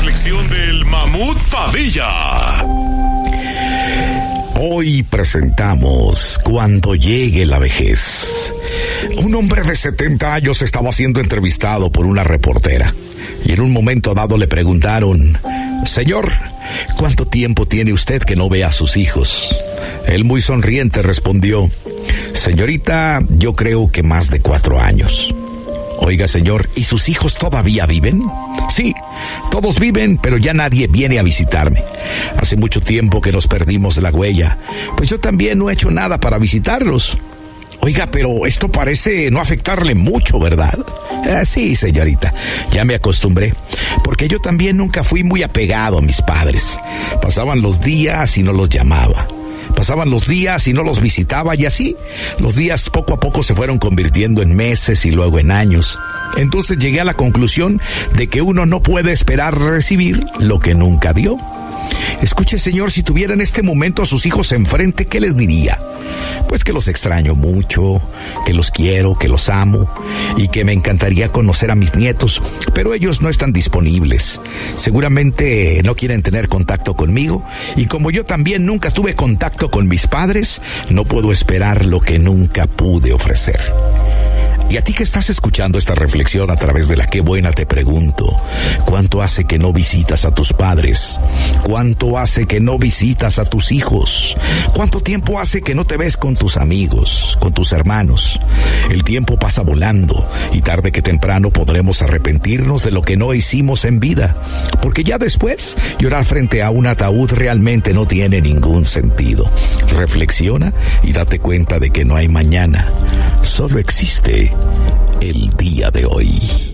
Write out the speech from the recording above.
reflexión del Mamut Padilla. Hoy presentamos Cuando llegue la vejez. Un hombre de 70 años estaba siendo entrevistado por una reportera y en un momento dado le preguntaron: señor, ¿cuánto tiempo tiene usted que no ve a sus hijos? Él, muy sonriente, respondió: señorita, yo creo que más de 4 años. Oiga, señor, ¿y sus hijos todavía viven? Sí, todos viven, pero ya nadie viene a visitarme. Hace mucho tiempo que nos perdimos la huella, pues yo también no he hecho nada para visitarlos. Oiga, pero esto parece no afectarle mucho, ¿verdad? Sí, señorita, ya me acostumbré, porque yo también nunca fui muy apegado a mis padres. Pasaban los días y no los llamaba. Pasaban los días y no los visitaba, y así los días poco a poco se fueron convirtiendo en meses y luego en años. Entonces llegué a la conclusión de que uno no puede esperar recibir lo que nunca dio. Escuche, señor, si tuviera en este momento a sus hijos enfrente, ¿qué les diría? Pues que los extraño mucho, que los quiero, que los amo y que me encantaría conocer a mis nietos, pero ellos no están disponibles. Seguramente no quieren tener contacto conmigo, y como yo también nunca tuve contacto con mis padres, no puedo esperar lo que nunca pude ofrecer. Y a ti que estás escuchando esta reflexión a través de La Qué Buena, te pregunto: ¿cuánto hace que no visitas a tus padres? ¿Cuánto hace que no visitas a tus hijos? ¿Cuánto tiempo hace que no te ves con tus amigos, con tus hermanos? El tiempo pasa volando y tarde que temprano podremos arrepentirnos de lo que no hicimos en vida, porque ya después llorar frente a un ataúd realmente no tiene ningún sentido. Reflexiona y date cuenta de que no hay mañana, solo existe el día de hoy.